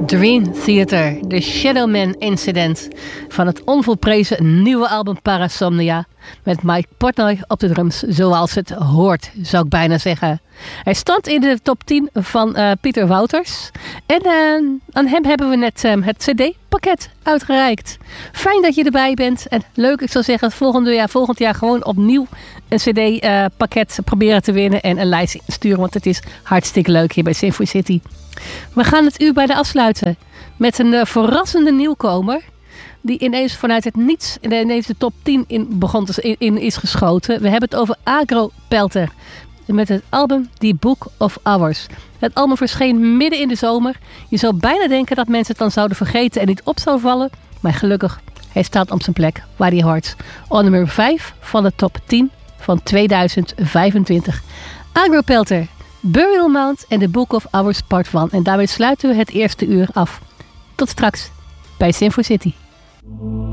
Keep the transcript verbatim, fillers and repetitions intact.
Dream Theater, The Shadowman Incident van het onvolprezen nieuwe album Parasomnia met Mike Portnoy op de drums, zoals het hoort, zou ik bijna zeggen. Hij stond in de top tien van uh, Pieter Wouters en uh, aan hem hebben we net uh, het cd-pakket uitgereikt. Fijn dat je erbij bent en leuk, ik zou zeggen, volgende jaar, volgend jaar gewoon opnieuw een cd-pakket uh, proberen te winnen en een lijst sturen, want het is hartstikke leuk hier bij Sinfonie City. We gaan het uur bij de afsluiten met een uh, verrassende nieuwkomer die ineens vanuit het niets ineens de top tien in, begon te, in, in is geschoten. We hebben het over Agro Pelter met het album The Book of Hours. Het album verscheen midden in de zomer. Je zou bijna denken dat mensen het dan zouden vergeten en niet op zou vallen. Maar gelukkig, hij staat op zijn plek waar hij hoort. Op nummer vijf van de top tien van tweeduizend vijfentwintig. Agro Pelter, Burial Mound en The Book of Hours Part one. En daarmee sluiten we het eerste uur af. Tot straks bij Sinfonie City.